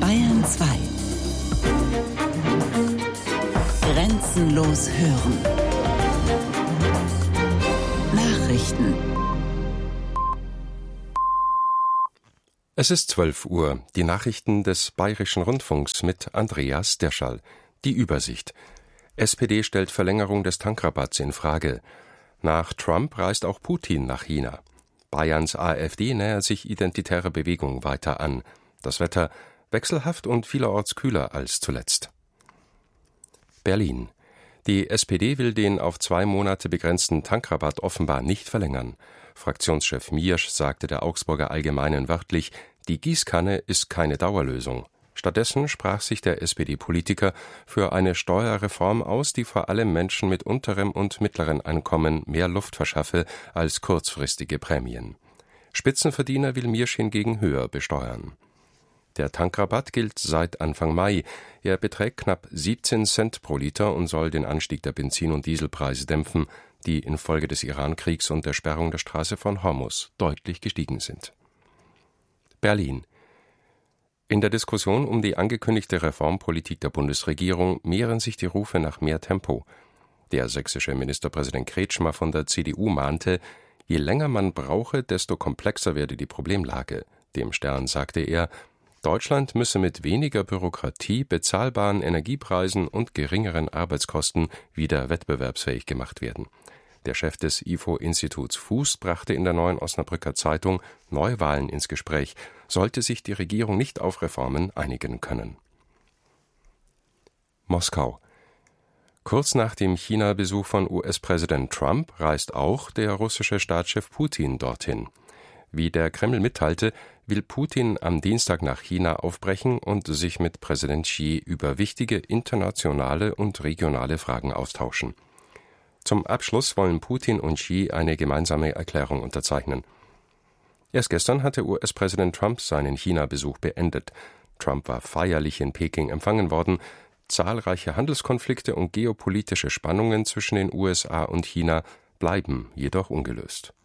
Bayern 2. Grenzenlos hören. Nachrichten. Es ist 12 Uhr. Die Nachrichten des Bayerischen Rundfunks mit Andreas Derschall. Die Übersicht. SPD stellt Verlängerung des Tankrabatts in Frage. Nach Trump reist auch Putin nach China. Bayerns AfD nähert sich identitärer Bewegung weiter an. Das Wetter wechselhaft und vielerorts kühler als zuletzt. Berlin. Die SPD will den auf 2 Monate begrenzten Tankrabatt offenbar nicht verlängern. Fraktionschef Miersch sagte der Augsburger Allgemeinen wörtlich, die Gießkanne ist keine Dauerlösung. Stattdessen sprach sich der SPD-Politiker für eine Steuerreform aus, die vor allem Menschen mit unterem und mittleren Einkommen mehr Luft verschaffe als kurzfristige Prämien. Spitzenverdiener will Miersch hingegen höher besteuern. Der Tankrabatt gilt seit Anfang Mai. Er beträgt knapp 17 Cent pro Liter und soll den Anstieg der Benzin- und Dieselpreise dämpfen, die infolge des Irankriegs und der Sperrung der Straße von Hormuz deutlich gestiegen sind. Berlin. In der Diskussion um die angekündigte Reformpolitik der Bundesregierung mehren sich die Rufe nach mehr Tempo. Der sächsische Ministerpräsident Kretschmer von der CDU mahnte, je länger man brauche, desto komplexer werde die Problemlage. Dem Stern sagte er, Deutschland müsse mit weniger Bürokratie, bezahlbaren Energiepreisen und geringeren Arbeitskosten wieder wettbewerbsfähig gemacht werden. Der Chef des IFO-Instituts Fuß brachte in der Neuen Osnabrücker Zeitung Neuwahlen ins Gespräch, sollte sich die Regierung nicht auf Reformen einigen können. Moskau. Kurz nach dem China-Besuch von US-Präsident Trump reist auch der russische Staatschef Putin dorthin. Wie der Kreml mitteilte, will Putin am Dienstag nach China aufbrechen und sich mit Präsident Xi über wichtige internationale und regionale Fragen austauschen. Zum Abschluss wollen Putin und Xi eine gemeinsame Erklärung unterzeichnen. Erst gestern hatte US-Präsident Trump seinen China-Besuch beendet. Trump war feierlich in Peking empfangen worden. Zahlreiche Handelskonflikte und geopolitische Spannungen zwischen den USA und China bleiben jedoch ungelöst.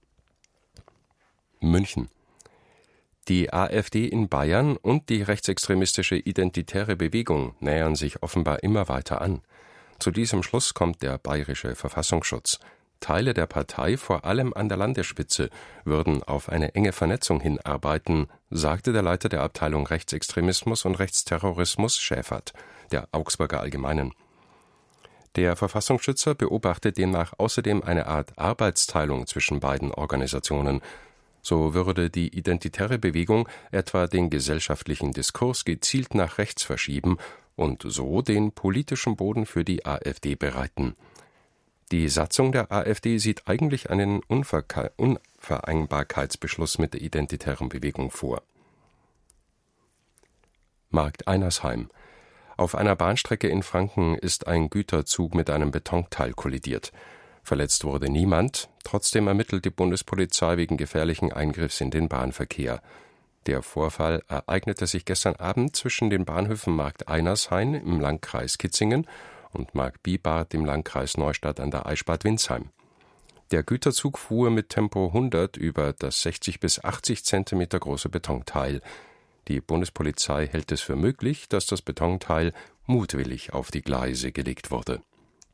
München. Die AfD in Bayern und die rechtsextremistische Identitäre Bewegung nähern sich offenbar immer weiter an. Zu diesem Schluss kommt der Bayerische Verfassungsschutz. Teile der Partei, vor allem an der Landesspitze, würden auf eine enge Vernetzung hinarbeiten, sagte der Leiter der Abteilung Rechtsextremismus und Rechtsterrorismus Schäfert, der Augsburger Allgemeinen. Der Verfassungsschützer beobachtet demnach außerdem eine Art Arbeitsteilung zwischen beiden Organisationen. So würde die identitäre Bewegung etwa den gesellschaftlichen Diskurs gezielt nach rechts verschieben und so den politischen Boden für die AfD bereiten. Die Satzung der AfD sieht eigentlich einen Unvereinbarkeitsbeschluss mit der identitären Bewegung vor. Markt Einersheim. Auf einer Bahnstrecke in Franken ist ein Güterzug mit einem Betonteil kollidiert. Verletzt wurde niemand, trotzdem ermittelt die Bundespolizei wegen gefährlichen Eingriffs in den Bahnverkehr. Der Vorfall ereignete sich gestern Abend zwischen den Bahnhöfen Markt Einersheim im Landkreis Kitzingen und Markt Bibart im Landkreis Neustadt an der Eichsbad-Windsheim. Der Güterzug fuhr mit Tempo 100 über das 60 bis 80 Zentimeter große Betonteil. Die Bundespolizei hält es für möglich, dass das Betonteil mutwillig auf die Gleise gelegt wurde.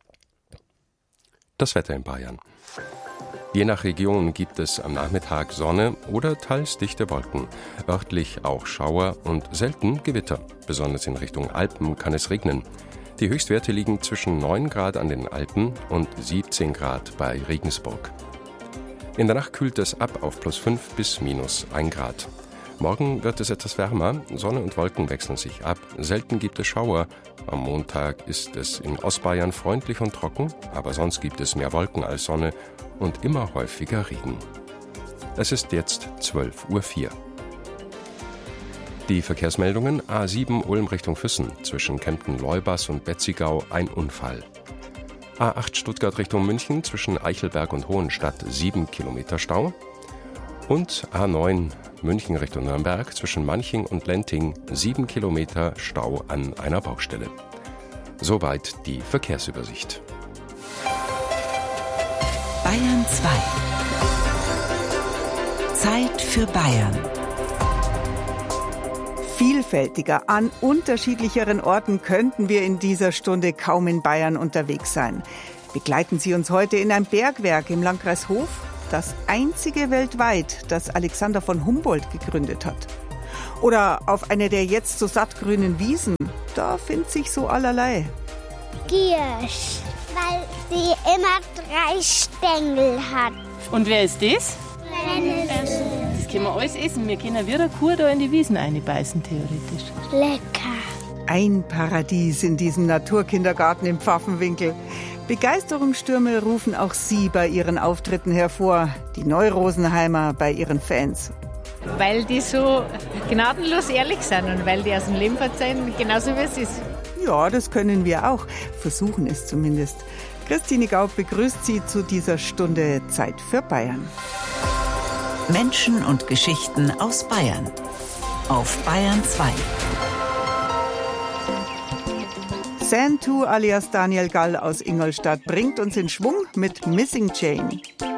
Das Wetter in Bayern. Je nach Region gibt es am Nachmittag Sonne oder teils dichte Wolken, örtlich auch Schauer und selten Gewitter. Besonders in Richtung Alpen kann es regnen. Die Höchstwerte liegen zwischen 9 Grad an den Alpen und 17 Grad bei Regensburg. In der Nacht kühlt es ab auf +5 bis -1 Grad. Morgen wird es etwas wärmer, Sonne und Wolken wechseln sich ab, selten gibt es Schauer. Am Montag ist es in Ostbayern freundlich und trocken, aber sonst gibt es mehr Wolken als Sonne und immer häufiger Regen. Es ist jetzt 12:04 Uhr. Die Verkehrsmeldungen: A7 Ulm Richtung Füssen, zwischen Kempten-Leubas und Betzigau ein Unfall. A8 Stuttgart Richtung München, zwischen Eichelberg und Hohenstadt 7 Kilometer Stau. Und A9 München Richtung Nürnberg, zwischen Manching und Lenting 7 Kilometer Stau an einer Baustelle. Soweit die Verkehrsübersicht. Bayern 2. Zeit für Bayern. Vielfältiger, an unterschiedlicheren Orten könnten wir in dieser Stunde kaum in Bayern unterwegs sein. Begleiten Sie uns heute in ein Bergwerk im Landkreis Hof, das einzige weltweit, das Alexander von Humboldt gegründet hat. Oder auf eine der jetzt so sattgrünen Wiesen, da findet sich so allerlei. Giersch, weil sie immer 3 Stängel hat. Und wer ist das? Brennnesseln. Das können wir alles essen. Wir können wie eine Kuh da in die Wiesen reinbeißen, theoretisch. Lecker. Ein Paradies in diesem Naturkindergarten im Pfaffenwinkel. Begeisterungsstürme rufen auch Sie bei Ihren Auftritten hervor, die Neurosenheimer bei Ihren Fans. Weil die so gnadenlos ehrlich sind und weil die aus dem Leben erzählen, genauso wie es ist. Ja, das können wir auch. Versuchen es zumindest. Christine Gaub begrüßt Sie zu dieser Stunde Zeit für Bayern. Menschen und Geschichten aus Bayern. Auf Bayern 2. Santu alias Daniel Gall aus Ingolstadt bringt uns in Schwung mit Missing Jane.